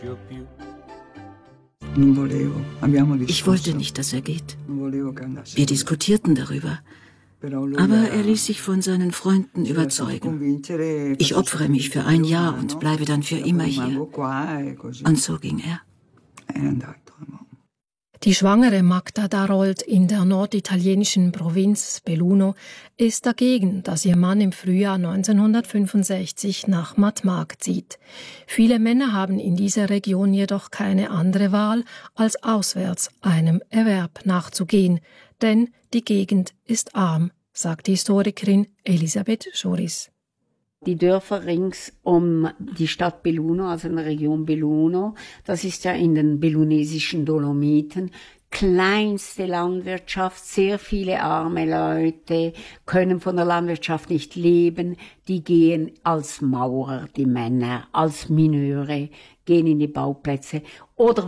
Ich wollte nicht, dass er geht. Wir diskutierten darüber. Aber er ließ sich von seinen Freunden überzeugen. Ich opfere mich für 1 Jahr und bleibe dann für immer hier. Und so ging er. Die schwangere Magda Darold in der norditalienischen Provinz Belluno ist dagegen, dass ihr Mann im Frühjahr 1965 nach Matmag zieht. Viele Männer haben in dieser Region jedoch keine andere Wahl, als auswärts einem Erwerb nachzugehen. Denn die Gegend ist arm, sagt die Historikerin Elisabeth Joris. Die Dörfer rings um die Stadt Belluno, also in der Region Belluno, das ist ja in den bellunesischen Dolomiten, kleinste Landwirtschaft, sehr viele arme Leute können von der Landwirtschaft nicht leben, die gehen als Maurer, die Männer, als Mineure, gehen in die Bauplätze oder